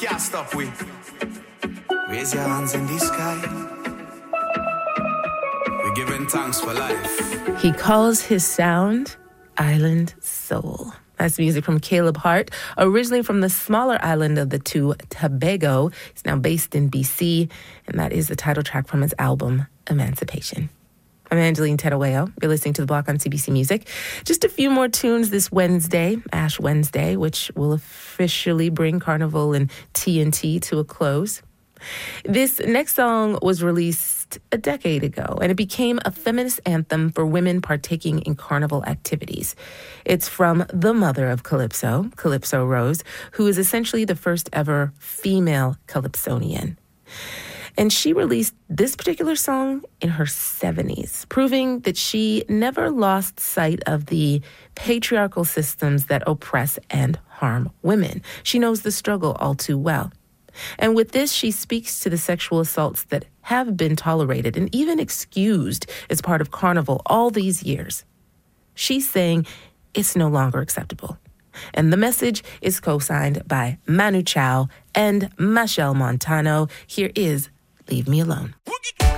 can't stop we. Raise your hands in the sky. We're giving thanks for life. He calls his sound Island Soul. That's music from Caleb Hart, originally from the smaller island of the two, Tobago. He's now based in BC, and that is the title track from his album, Emancipation. I'm Angeline Tedaweo. You're listening to The Block on CBC Music. Just a few more tunes this Wednesday, Ash Wednesday, which will officially bring Carnival and TNT to a close. This next song was released a decade ago, and it became a feminist anthem for women partaking in carnival activities. It's from the mother of Calypso, Calypso Rose, who is essentially the first ever female calypsonian. And she released this particular song in her 70s, proving that she never lost sight of the patriarchal systems that oppress and harm women. She knows the struggle all too well. And with this, she speaks to the sexual assaults that have been tolerated and even excused as part of Carnival all these years. She's saying it's no longer acceptable. And the message is co-signed by Manu Chao and Machel Montano. Here is Leave Me Alone.